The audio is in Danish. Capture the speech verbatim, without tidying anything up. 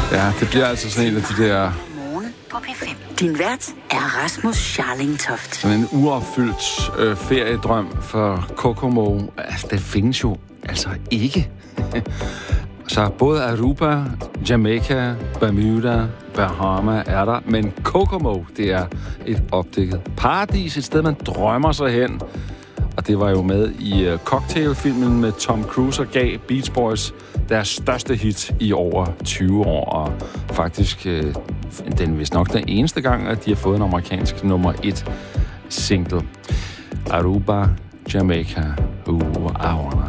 Ja, det bliver altså sådan en af de der... Morgen på P fem. Din vært er Rasmus Scharlingtoft. Sådan en uopfyldt øh, feriedrøm for Kokomo. Altså, det findes jo altså ikke. Så både Aruba, Jamaica, Bermuda, Bahama er der, men Kokomo, det er et opdækket paradis, et sted, man drømmer sig hen. Og det var jo med i uh, Cocktail-filmen med Tom Cruise og gav Beach Boys deres største hit i over tyve år. Og faktisk, øh, den er vist nok den eneste gang, at de har fået en amerikansk nummer et single. Aruba, Jamaica, uh, I wanna